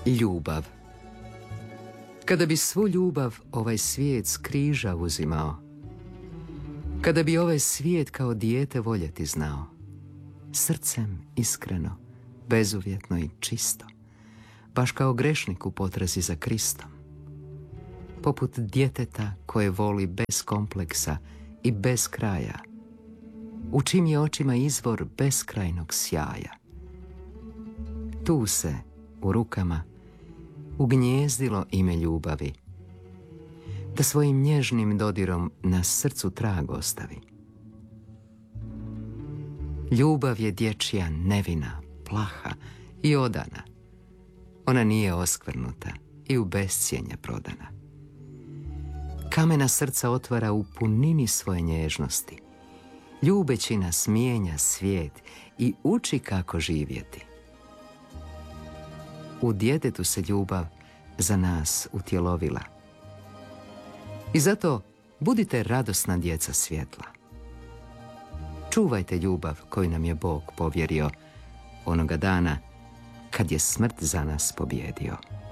Ljubav. Kada bi svu ljubav ovaj svijet s križa uzimao, kada bi ovaj svijet kao dijete voljeti znao, srcem iskreno, bezuvjetno i čisto, baš kao grešnik u potrazi za Kristom, poput djeteta koje voli bez kompleksa i bez kraja, u čim je očima izvor beskrajnog sjaja. Tu se, u rukama, ugnjezdilo ime ljubavi, da svojim nježnim dodirom na srcu trag ostavi. Ljubav je dječja nevina, plaha i odana. Ona nije oskvrnuta i u bescijenje prodana. Kamena srca otvara u punini svoje nježnosti. Ljubeći nas mijenja svijet i uči kako živjeti. U djetetu se ljubav za nas utjelovila. I zato budite radosna djeca svjetla. Čuvajte ljubav koju nam je Bog povjerio onoga dana kad je smrt za nas pobjedio.